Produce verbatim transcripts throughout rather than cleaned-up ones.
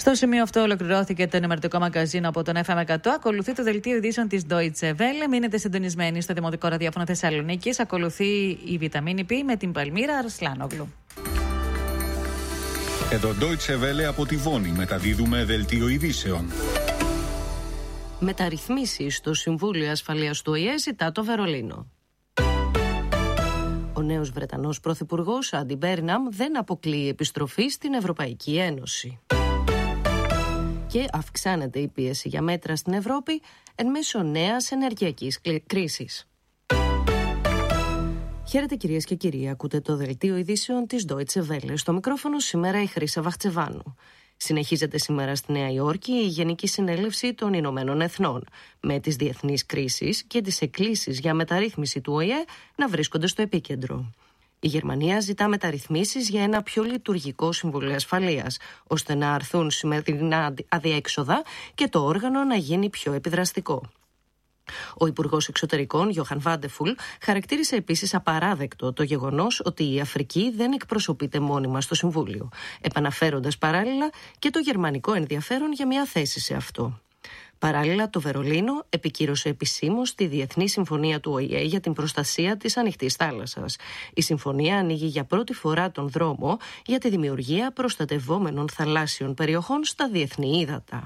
Στο σημείο αυτό ολοκληρώθηκε το ενημερωτικό μαγκαζίνο από τον εφ εμ εκατό. Ακολουθεί το δελτίο ειδήσεων της Deutsche Welle. Μείνετε συντονισμένοι στο Δημοτικό Ραδιόφωνο Θεσσαλονίκης. Ακολουθεί η Βιταμίνη Π με την Παλμύρα Αρσλάνογλου. Εδώ Deutsche Welle από τη Βόνη μεταδίδουμε δελτίο ειδήσεων. Μεταρρυθμίσεις στο Συμβούλιο Ασφαλείας του Ο Η Ε ζητά το Βερολίνο. Ο νέος Βρετανός Πρωθυπουργός Άντι Μπέρναμ δεν αποκλείει επιστροφή στην Ευρωπαϊκή Ένωση. Και αυξάνεται η πίεση για μέτρα στην Ευρώπη εν μέσω νέας ενεργειακής κρίσης. Χαίρετε κυρίες και κύριοι, ακούτε το δελτίο ειδήσεων της Deutsche Welle. Στο μικρόφωνο σήμερα η Χρύσα Βαχτσεβάνου. Συνεχίζεται σήμερα στη Νέα Υόρκη η Γενική Συνέλευση των Ηνωμένων Εθνών, με τις διεθνείς κρίσεις και τις εκκλήσεις για μεταρρύθμιση του Ο Η Ε να βρίσκονται στο επίκεντρο. Η Γερμανία ζητά μεταρρυθμίσεις για ένα πιο λειτουργικό Συμβούλιο Ασφαλείας, ώστε να αρθούν σημερινά αδιέξοδα και το όργανο να γίνει πιο επιδραστικό. Ο Υπουργός Εξωτερικών, Γιόχαν Βάντεφουλ, χαρακτήρισε επίσης απαράδεκτο το γεγονός ότι η Αφρική δεν εκπροσωπείται μόνιμα στο Συμβούλιο, επαναφέροντας παράλληλα και το γερμανικό ενδιαφέρον για μια θέση σε αυτό. Παράλληλα, το Βερολίνο επικύρωσε επισήμως τη Διεθνή Συμφωνία του Ο Η Ε για την προστασία της ανοιχτής θάλασσας. Η συμφωνία ανοίγει για πρώτη φορά τον δρόμο για τη δημιουργία προστατευόμενων θαλάσσιων περιοχών στα διεθνή ύδατα.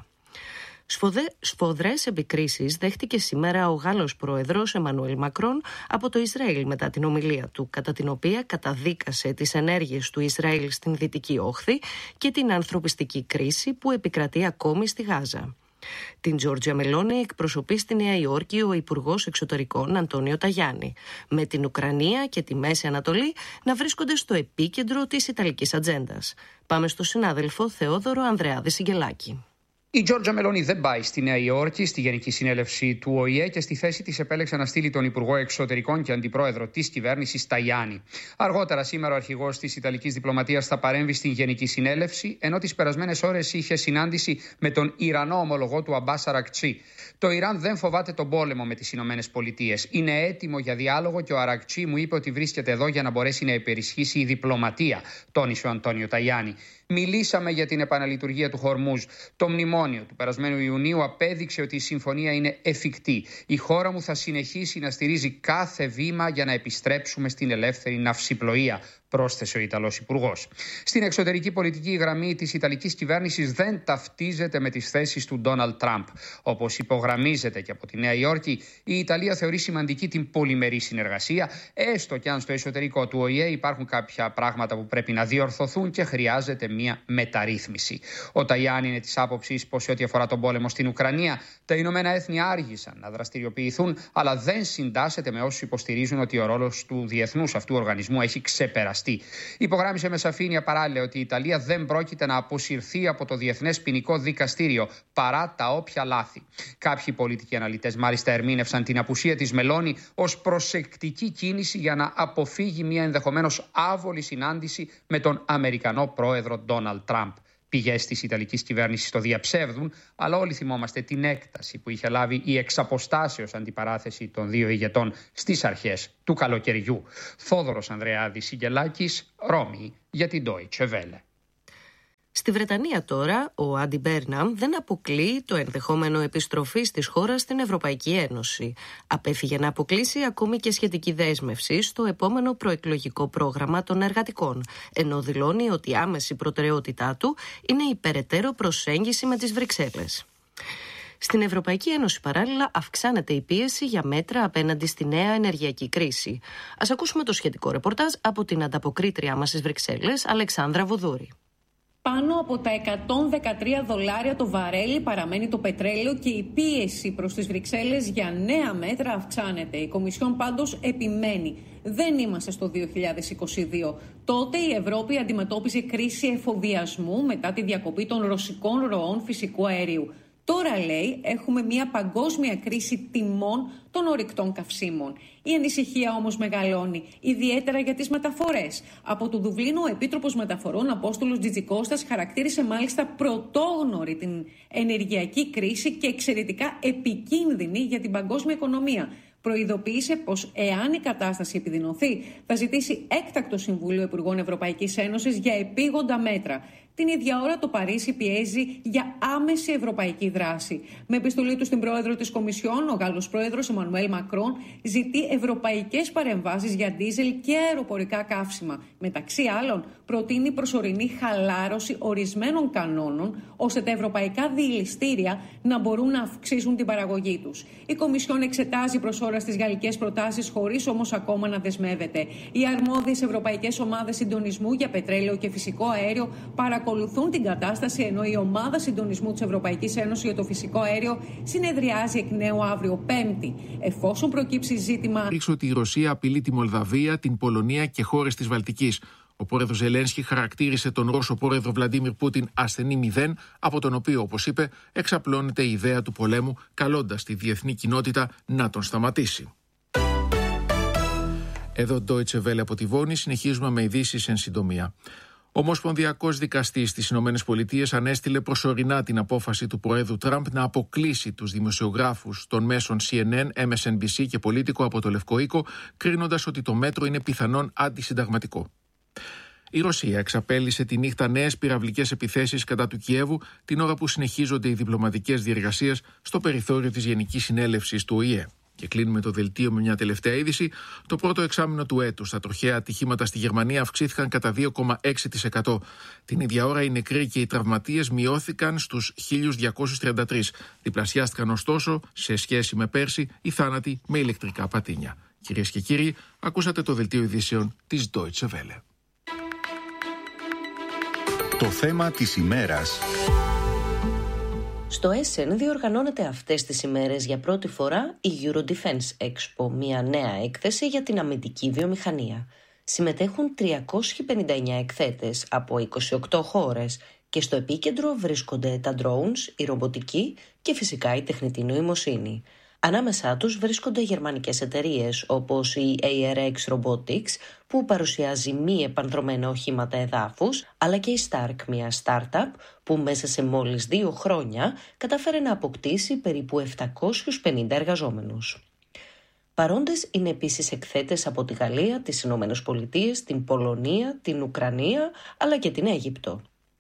Σφοδρές επικρίσεις δέχτηκε σήμερα ο Γάλλος πρόεδρος Εμμανουέλ Μακρόν από το Ισραήλ μετά την ομιλία του, κατά την οποία καταδίκασε τις ενέργειες του Ισραήλ στην Δυτική Όχθη και την ανθρωπιστική κρίση που επικρατεί ακόμη στη Γάζα. Την Τζόρτζια Μελόνι εκπροσωπεί στη Νέα Υόρκη ο Υπουργός Εξωτερικών Αντώνιο Ταγιάννη, με την Ουκρανία και τη Μέση Ανατολή να βρίσκονται στο επίκεντρο της Ιταλικής ατζέντας. Πάμε στο συνάδελφο Θεόδωρο Ανδρεάδη Σιγκελάκη. Η Τζόρτζια Μελόνι δεν πάει στη Νέα Υόρκη, στη Γενική Συνέλευση του Ο Η Ε, και στη θέση της επέλεξε να στείλει τον Υπουργό Εξωτερικών και Αντιπρόεδρο της κυβέρνησης Ταγιάννη. Αργότερα σήμερα ο αρχηγός της Ιταλικής Διπλωματίας θα παρέμβει στην Γενική Συνέλευση, ενώ τις περασμένες ώρες είχε συνάντηση με τον Ιρανό ομολογό του Αμπάς Αρακτσί. Το Ιράν δεν φοβάται τον πόλεμο με τις Ηνωμένες Πολιτείες. Είναι έτοιμο για διάλογο και ο Αρακτσί μου είπε ότι βρίσκεται εδώ για να μπορέσει να υπερισχύσει η διπλωματία, τόνισε ο Αντώνιο Ταγιάννη. Μιλήσαμε για την επαναλειτουργία του Χορμούζ. Το μνημόνιο του περασμένου Ιουνίου απέδειξε ότι η συμφωνία είναι εφικτή. Η χώρα μου θα συνεχίσει να στηρίζει κάθε βήμα για να επιστρέψουμε στην ελεύθερη ναυσιπλοεία, πρόσθεσε ο Ιταλός Υπουργός. Στην εξωτερική πολιτική η γραμμή της Ιταλικής κυβέρνησης δεν ταυτίζεται με τις θέσεις του Ντόναλντ Τραμπ. Όπως υπογραμμίζεται και από τη Νέα Υόρκη, η Ιταλία θεωρεί σημαντική την πολυμερή συνεργασία, έστω και αν στο εσωτερικό του Ο Η Ε υπάρχουν κάποια πράγματα που πρέπει να διορθωθούν και χρειάζεται μια μεταρρύθμιση. Ο Ταγιάννη είναι της άποψης πως σε ό,τι αφορά τον πόλεμο στην Ουκρανία, τα Ηνωμένα Έθνη άργησαν να δραστηριοποιηθούν, αλλά δεν συντάσσεται με όσους υποστηρίζουν ότι ο ρόλος του διεθνούς αυτού οργανισμού έχει ξεπεραστεί. Υπογράμμισε με σαφήνεια παράλληλα ότι η Ιταλία δεν πρόκειται να αποσυρθεί από το Διεθνές Ποινικό Δικαστήριο παρά τα όποια λάθη. Κάποιοι πολιτικοί αναλυτές μάλιστα ερμήνευσαν την απουσία της Μελόνι ως προσεκτική κίνηση για να αποφύγει μια ενδεχομένως άβολη συνάντηση με τον Αμερικανό πρόεδρο Ντόναλντ Τραμπ. Πηγές της Ιταλικής κυβέρνησης το διαψεύδουν, αλλά όλοι θυμόμαστε την έκταση που είχε λάβει η εξαποστάσεως αντιπαράθεση των δύο ηγετών στις αρχές του καλοκαιριού. Θόδωρος Ανδρεάδης Σιγκελάκης, Ρώμη, για την Deutsche Welle. Στη Βρετανία τώρα, ο Άντι Μπέρναμ δεν αποκλείει το ενδεχόμενο επιστροφής της χώρας στην Ευρωπαϊκή Ένωση. Απέφυγε να αποκλείσει ακόμη και σχετική δέσμευση στο επόμενο προεκλογικό πρόγραμμα των εργατικών, ενώ δηλώνει ότι η άμεση προτεραιότητά του είναι η περαιτέρω προσέγγιση με τις Βρυξέλλες. Στην Ευρωπαϊκή Ένωση παράλληλα αυξάνεται η πίεση για μέτρα απέναντι στη νέα ενεργειακή κρίση. Ας ακούσουμε το σχετικό ρεπορτάζ από την ανταποκρίτριά μας στις Βρυξέλλες, Αλεξάνδρα Βουδούρη. Πάνω από τα εκατόν δεκατρία δολάρια το βαρέλι παραμένει το πετρέλαιο και η πίεση προς τις Βρυξέλλες για νέα μέτρα αυξάνεται. Η Κομισιόν πάντως επιμένει. Δεν είμαστε στο δύο χιλιάδες είκοσι δύο. Τότε η Ευρώπη αντιμετώπιζε κρίση εφοδιασμού μετά τη διακοπή των ρωσικών ροών φυσικού αερίου. Τώρα, λέει, έχουμε μια παγκόσμια κρίση τιμών των ορυκτών καυσίμων. Η ανησυχία όμως μεγαλώνει, ιδιαίτερα για τις μεταφορές. Από το Δουβλίνο, ο Επίτροπος Μεταφορών Απόστολος Τζιτζικώστας χαρακτήρισε μάλιστα πρωτόγνωρη την ενεργειακή κρίση και εξαιρετικά επικίνδυνη για την παγκόσμια οικονομία. Προειδοποίησε πως εάν η κατάσταση επιδεινωθεί, θα ζητήσει έκτακτο Συμβούλιο Υπουργών Ευρωπαϊκής Ένωσης για επίγοντα μέτρα. Την ίδια ώρα το Παρίσι πιέζει για άμεση ευρωπαϊκή δράση. Με επιστολή του στην πρόεδρο της Κομισιόν, ο Γάλλος πρόεδρος Εμμανουέλ Μακρόν ζητεί ευρωπαϊκές παρεμβάσεις για ντίζελ και αεροπορικά καύσιμα. Μεταξύ άλλων, προτείνει προσωρινή χαλάρωση ορισμένων κανόνων, ώστε τα ευρωπαϊκά διηλιστήρια να μπορούν να αυξήσουν την παραγωγή τους. Η Κομισιόν εξετάζει προς ώρα τις γαλλικές προτάσεις, χωρίς όμως ακόμα να δεσμεύεται. Οι αρμόδιες ευρωπαϊκές ομάδες συντονισμού για πετρέλαιο και φυσικό αέριο παρακολουθούν την κατάσταση, ενώ η ομάδα συντονισμού της Ευρωπαϊκής Ένωσης για το φυσικό αέριο συνεδριάζει εκ νέου αύριο Πέμπτη. Εφόσον προκύψει ζήτημα. Ρίξω ότι η Ρωσία απειλεί τη Μολδαβία, την Πολωνία και χώρες της Βαλτικής. Ο πρόεδρος Ζελένσκι χαρακτήρισε τον Ρώσο πρόεδρο Βλαντίμιρ Πούτιν ασθενή μηδέν, από τον οποίο, όπως είπε, εξαπλώνεται η ιδέα του πολέμου, καλώντας τη διεθνή κοινότητα να τον σταματήσει. Εδώ Deutsche Welle από τη Βόνη, συνεχίζουμε με ειδήσεις εν συντομία. Ο Ομοσπονδιακός Δικαστής στις ΗΠΑ ανέστειλε προσωρινά την απόφαση του Προέδρου Τραμπ να αποκλείσει τους δημοσιογράφους των μέσων σι εν εν, εμ ες εν μπι σι και Πολίτικο από το Λευκό Οίκο, κρίνοντας ότι το μέτρο είναι πιθανόν αντισυνταγματικό. Η Ρωσία εξαπέλυσε τη νύχτα νέες πυραυλικές επιθέσεις κατά του Κιέβου, την ώρα που συνεχίζονται οι διπλωματικές διεργασίες στο περιθώριο της Γενικής Συνέλευσης του Ο Η Ε. Και κλείνουμε το δελτίο με μια τελευταία είδηση. Το πρώτο εξάμηνο του έτους, τα τροχαία ατυχήματα στη Γερμανία αυξήθηκαν κατά δύο κόμμα έξι τοις εκατό. Την ίδια ώρα, οι νεκροί και οι τραυματίες μειώθηκαν στους χίλια διακόσιους τριάντα τρεις. Διπλασιάστηκαν ωστόσο, σε σχέση με πέρσι, οι θάνατοι με ηλεκτρικά πατίνια. Κυρίες και κύριοι, ακούσατε το δελτίο ειδήσεων της Deutsche Welle. Το θέμα της ημέρας. Στο Essen διοργανώνεται αυτές τις ημέρες για πρώτη φορά η Eurodefense Expo, μια νέα έκθεση για την αμυντική βιομηχανία. Συμμετέχουν τριακόσιοι πενήντα εννέα εκθέτες από είκοσι οκτώ χώρες και στο επίκεντρο βρίσκονται τα drones, η ρομποτική και φυσικά η τεχνητή νοημοσύνη. Ανάμεσά τους βρίσκονται γερμανικές εταιρείες όπως η έι αρ εξ Robotics που παρουσιάζει μη επανδρομένα οχήματα εδάφους, αλλά και η Stark, μια startup που μέσα σε μόλις δύο χρόνια κατάφερε να αποκτήσει περίπου επτακόσιους πενήντα εργαζόμενους. Παρόντες είναι επίσης εκθέτες από τη Γαλλία, τις Ηνωμένες Πολιτείες, την Πολωνία, την Ουκρανία αλλά και την Αίγυπτο.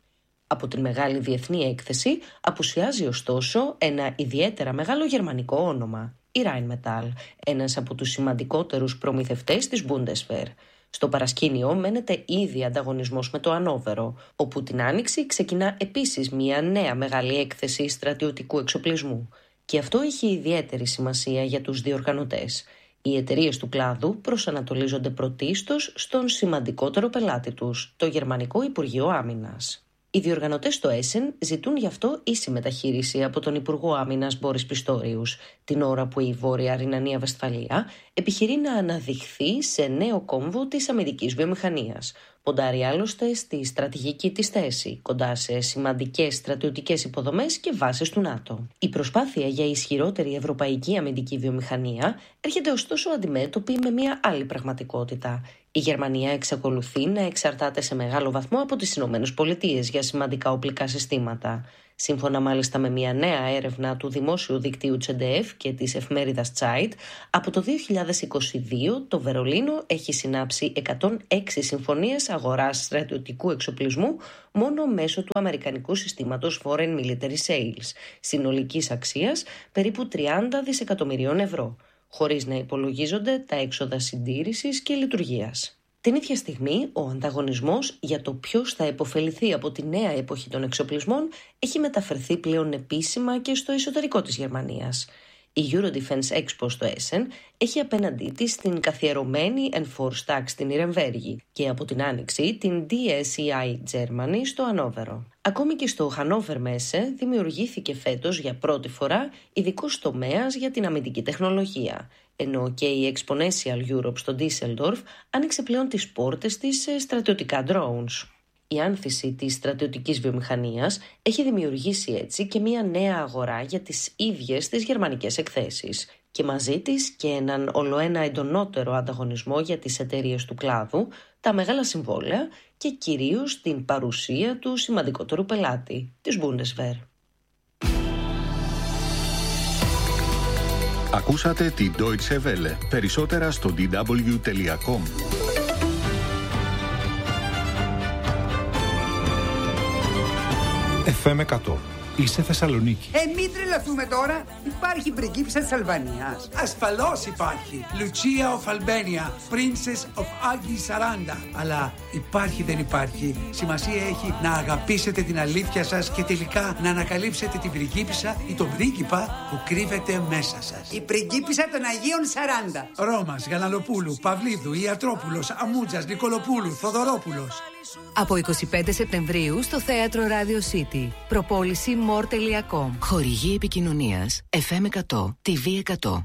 Από την μεγάλη διεθνή έκθεση απουσιάζει ωστόσο ένα ιδιαίτερα μεγάλο γερμανικό όνομα, η Rheinmetall, ένας από τους σημαντικότερους προμηθευτές της Bundeswehr. Στο παρασκήνιο μένεται ήδη ανταγωνισμός με το Ανόβερο, όπου την Άνοιξη ξεκινά επίσης μια νέα μεγάλη έκθεση στρατιωτικού εξοπλισμού. Και αυτό έχει ιδιαίτερη σημασία για τους διοργανωτές. Οι εταιρείες του κλάδου προσανατολίζονται πρωτίστως στον σημαντικότερο πελάτη τους, το Γερμανικό Υπουργείο Άμυνας. Οι διοργανωτές στο Essen ζητούν γι' αυτό ίση μεταχείριση από τον Υπουργό Άμυνας Μπόρις Πιστόριους, την ώρα που η Βόρεια Ρινανία Βεσφαλία επιχειρεί να αναδειχθεί σε νέο κόμβο της αμυντικής βιομηχανίας. Ποντάρει άλλωστε στη στρατηγική της θέση, κοντά σε σημαντικές στρατιωτικές υποδομές και βάσεις του ΝΑΤΟ. Η προσπάθεια για ισχυρότερη ευρωπαϊκή αμυντική βιομηχανία έρχεται ωστόσο αντιμέτωπη με μια άλλη πραγματικότητα. Η Γερμανία εξακολουθεί να εξαρτάται σε μεγάλο βαθμό από τις Ηνωμένες Πολιτείες για σημαντικά οπλικά συστήματα. Σύμφωνα μάλιστα με μια νέα έρευνα του δημόσιου δικτύου τζι ντι εφ και της εφημερίδας Zeit, από το δύο χιλιάδες είκοσι δύο το Βερολίνο έχει συνάψει εκατόν έξι συμφωνίες αγοράς στρατιωτικού εξοπλισμού μόνο μέσω του αμερικανικού συστήματος Foreign Military Sales, συνολικής αξίας περίπου τριάντα δισεκατομμυρίων ευρώ, χωρίς να υπολογίζονται τα έξοδα συντήρησης και λειτουργίας. Την ίδια στιγμή, ο ανταγωνισμός για το ποιος θα επωφεληθεί από τη νέα εποχή των εξοπλισμών έχει μεταφερθεί πλέον επίσημα και στο εσωτερικό της Γερμανίας. Η Eurodefense Expo στο Essen έχει απέναντί της την καθιερωμένη Enforce Tax στην Ιρεμβέργη και από την Άνοιξη την ντι ες ι άι Germany στο Ανόβερο. Ακόμη και στο Hannover Messe δημιουργήθηκε φέτος για πρώτη φορά ειδικός τομέας για την αμυντική τεχνολογία, ενώ και η Exponential Europe στο Düsseldorf άνοιξε πλέον τις πόρτες της σε στρατιωτικά drones. Η άνθηση της στρατιωτικής βιομηχανίας έχει δημιουργήσει έτσι και μια νέα αγορά για τις ίδιες τις γερμανικές εκθέσεις και μαζί της και έναν ολοένα εντονότερο ανταγωνισμό για τις εταιρείες του κλάδου, τα μεγάλα συμβόλαια και κυρίως την παρουσία του σημαντικότερου πελάτη, της Bundeswehr. Ακούσατε τη Deutsche Welle. Περισσότερα στο ντι ντάμπλιου τελεία κομ. εφ εμ εκατό. Είσαι Θεσσαλονίκη. Ε, μην τρελαθούμε τώρα. Υπάρχει πριγκίπισσα της Αλβανίας. Ασφαλώς υπάρχει. Lucia of Albania, Princess of Agi σαράντα. Αλλά υπάρχει δεν υπάρχει. Σημασία έχει να αγαπήσετε την αλήθεια σας και τελικά να ανακαλύψετε την πριγκίπισσα ή τον πρίγκιπα που κρύβεται μέσα σας. Η πριγκίπισσα των Αγίων σαράντα. Ρώμας, Γαλανοπούλου, Παυλίδου, Ιατρόπουλος, Αμούτζας, Νικολοπούλου, Θοδωρόπουλος. Από εικοστή πέμπτη Σεπτεμβρίου στο θέατρο Radio City. Προπόληση more τελεία com. Χορηγή επικοινωνίας εφ εμ εκατό, τι βι εκατό.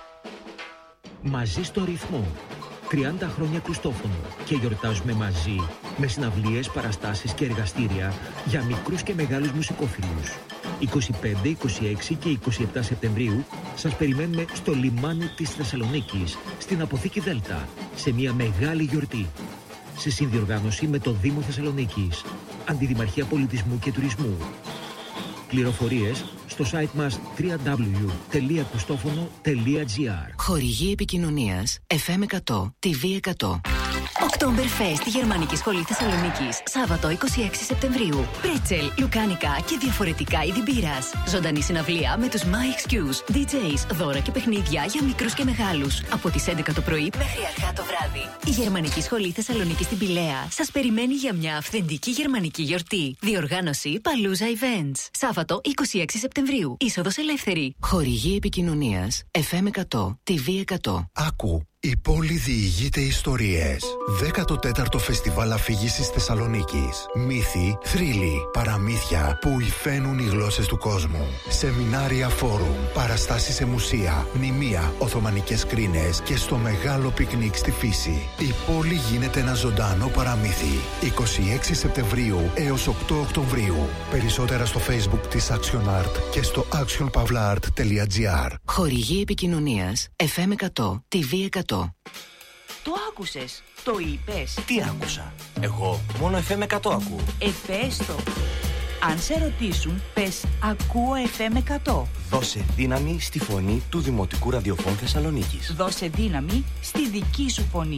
Μαζί στο ρυθμό. τριάντα χρόνια Κρουστόφωνο και γιορτάζουμε μαζί με συναυλίες, παραστάσεις και εργαστήρια για μικρούς και μεγάλους μουσικόφιλους. είκοσι πέντε, είκοσι έξι και είκοσι επτά Σεπτεμβρίου σας περιμένουμε στο λιμάνι της Θεσσαλονίκης, στην Αποθήκη Δέλτα, σε μια μεγάλη γιορτή. Σε συνδιοργάνωση με το Δήμο Θεσσαλονίκης, Αντιδημαρχία Πολιτισμού και Τουρισμού. Πληροφορίες στο site μας double-u double-u double-u τελεία κρουστόφωνο τελεία τζι άρ. Χορηγή επικοινωνίας εφ εμ εκατό, τι βι εκατό. Oktoberfest στη Γερμανική Σχολή Θεσσαλονίκης. Σάββατο είκοσι έξι Σεπτεμβρίου. Πρέτσελ, λουκάνικα και διαφορετικά είδη μπύρας. Ζωντανή συναυλία με τους My Excuse, ντι τζέις, δώρα και παιχνίδια για μικρούς και μεγάλους. Από τις έντεκα το πρωί μέχρι αργά το βράδυ. Η Γερμανική Σχολή Θεσσαλονίκη στην Πηλαία σας περιμένει για μια αυθεντική γερμανική γιορτή. Διοργάνωση Palooza Events. Σάββατο είκοσι έξι Σεπτεμβρίου. Είσοδος ελεύθερη. Χορηγή επικοινωνίας εφ εμ εκατό, τι βι εκατό. Άκου. Η πόλη διηγείται ιστορίες. δέκατο τέταρτο Φεστιβάλ Αφήγησης Θεσσαλονίκης. Μύθοι, θρύλοι, παραμύθια που υφαίνουν οι γλώσσες του κόσμου. Σεμινάρια, φόρουμ, παραστάσεις σε μουσεία, μνημεία, οθωμανικές κρίνες και στο μεγάλο πικνίκ στη φύση. Η πόλη γίνεται ένα ζωντανό παραμύθι. είκοσι έξι Σεπτεμβρίου έως οκτώ Οκτωβρίου. Περισσότερα στο Facebook της Action Art και στο action pavla art τελεία τζι άρ. Χορηγή επικοινωνίας εφ εμ εκατό, τι βι εκατό. Το άκουσες, το είπες. Τι άκουσα? Εγώ μόνο εφ εμ εκατό ακούω. Ε, πες το. Αν σε ρωτήσουν, πες ακούω εφ εμ εκατό. Δώσε δύναμη στη φωνή του Δημοτικού Ραδιοφώνου Θεσσαλονίκης. Δώσε δύναμη στη δική σου φωνή.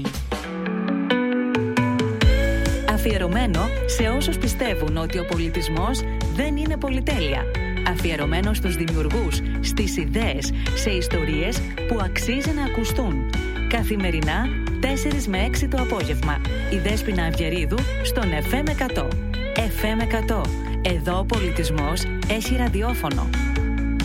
Αφιερωμένο σε όσους πιστεύουν ότι ο πολιτισμός δεν είναι πολυτέλεια. Αφιερωμένο στους δημιουργούς, στις ιδέες, σε ιστορίες που αξίζει να ακουστούν. Καθημερινά, τέσσερις με έξι το απόγευμα. Η Δέσποινα Αυγερίδου στον εφ εμ εκατό. εφ εμ εκατό. Εδώ ο πολιτισμός έχει ραδιόφωνο.